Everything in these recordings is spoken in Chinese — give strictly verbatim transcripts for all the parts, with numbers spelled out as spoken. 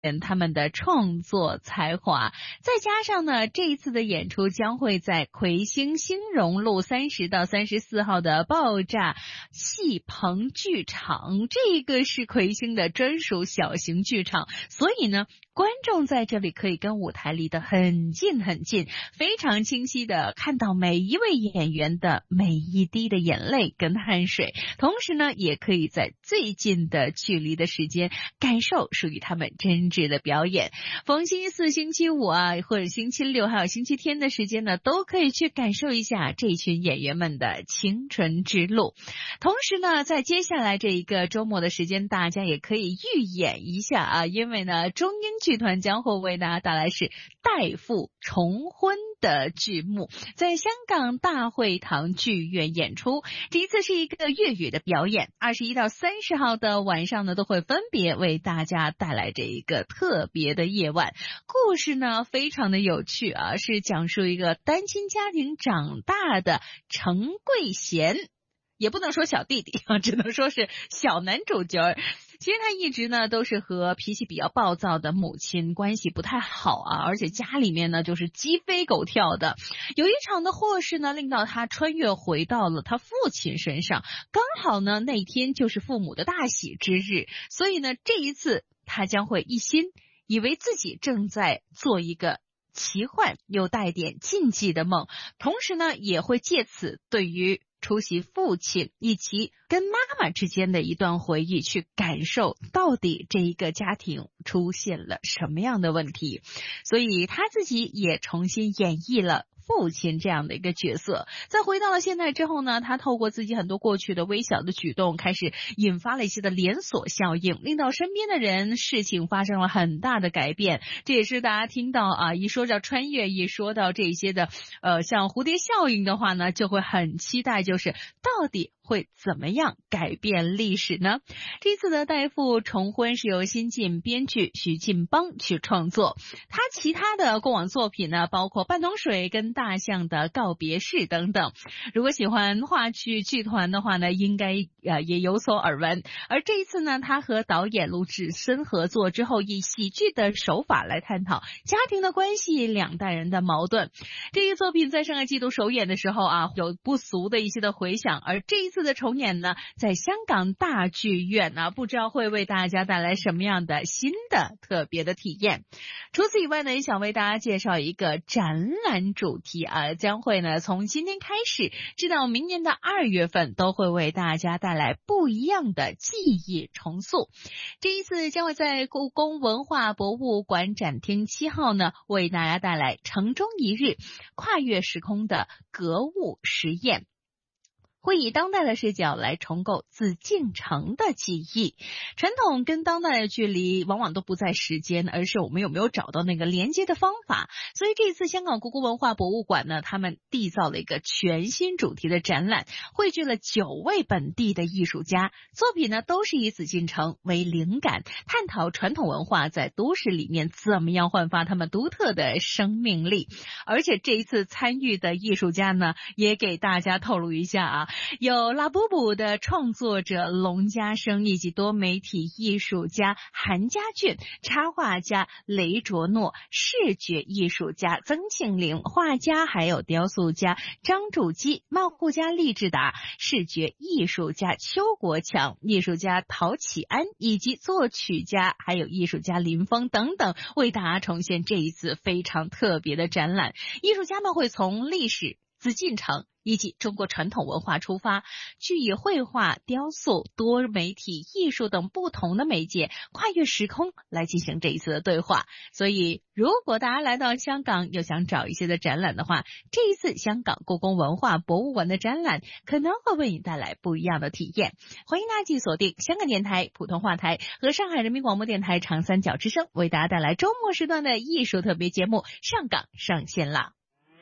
他们的创作才华。再加上呢，这一次的演出将会在魁星兴荣路三十到三十四号的爆炸戏棚剧场，这个是魁星的专属小型剧场，所以呢，观众在这里可以跟舞台离得很近很近，非常清晰的看到每一位演员的每一滴的眼泪跟汗水，同时呢，也可以在最近的距离的时间感受属于他们真挚的表演。逢星期四、星期五啊，或者星期六还有星期天的时间呢，都可以去感受一下这群演员们的青春之路。同时呢，在接下来这一个周末的时间，大家也可以预演一下啊，因为呢，中英剧团将会为大家带来是代父重婚的剧目，在香港大会堂剧院演出。这一次是一个粤语的表演，二十一到三十号的晚上呢，都会分别为大家带来这一个特别的夜晚。故事呢非常的有趣啊，是讲述一个单亲家庭长大的程桂贤，也不能说小弟弟啊，只能说是小男主角。其实他一直呢都是和脾气比较暴躁的母亲关系不太好啊，而且家里面呢就是鸡飞狗跳的。有一场的祸事呢，令到他穿越回到了他父亲身上，刚好呢那天就是父母的大喜之日，所以呢这一次他将会一心以为自己正在做一个奇幻又带点禁忌的梦，同时呢也会借此对于出席父亲以及跟妈妈之间的一段回忆，去感受到底这一个家庭出现了什么样的问题。所以他自己也重新演绎了父亲这样的一个角色。在回到了现在之后呢，他透过自己很多过去的微小的举动，开始引发了一些的连锁效应，令到身边的人事情发生了很大的改变。这也是大家听到啊，一说到穿越，一说到这些的呃像蝴蝶效应的话呢，就会很期待，就是到底会怎么样改变历史呢？这次的代父重婚是由新晋编剧徐劲邦去创作，他其他的过往作品呢，包括半桶水跟大象的告别式等等。如果喜欢话剧剧团的话呢，应该呃也有所耳闻。而这一次呢，他和导演陆志森合作之后，以喜剧的手法来探讨家庭的关系、两代人的矛盾。这个作品在上个季度首演的时候啊，有不俗的一些的回响，而这一次的重演呢，在香港大剧院呢、啊，不知道会为大家带来什么样的新的特别的体验。除此以外呢，也想为大家介绍一个展览主题啊，将会呢从今天开始直到明年的二月份，都会为大家带来不一样的记忆重塑。这一次将会在故宫文化博物馆展厅七号呢，为大家带来城中一日跨越时空的格物实验，会以当代的视角来重构紫禁城的记忆。传统跟当代的距离往往都不在时间，而是我们有没有找到那个连接的方法。所以这次香港故宫文化博物馆呢，他们缔造了一个全新主题的展览，汇聚了九位本地的艺术家，作品呢都是以紫禁城为灵感，探讨传统文化在都市里面怎么样焕发他们独特的生命力。而且这一次参与的艺术家呢，也给大家透露一下啊，有拉布布的创作者龙家生，以及多媒体艺术家韩家俊，插画家雷卓诺，视觉艺术家曾庆龄，画家还有雕塑家张筑基，漫画家厉志达，视觉艺术家邱国强，艺术家陶启安，以及作曲家还有艺术家林峰等等，为大家重现这一次非常特别的展览。艺术家们会从历史、紫禁城以及中国传统文化出发，去以绘画、雕塑、多媒体艺术等不同的媒介，跨越时空来进行这一次的对话。所以如果大家来到香港又想找一些的展览的话，这一次香港故宫文化博物馆的展览可能会为你带来不一样的体验。欢迎大家继续锁定香港电台普通话台和上海人民广播电台长三角之声，为大家带来周末时段的艺术特别节目《上港上线啦》。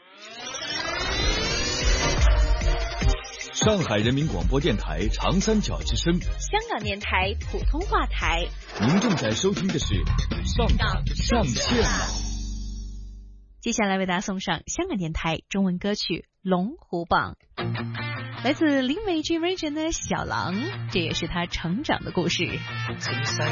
上海人民广播电台长三角之声， 香港电台普通话台。 您正在收听的是上港上线了。 接下来为大家送上香港电台中文歌曲《龙虎榜》，来自林美君 Region 的小狼，这也是他成长的故事。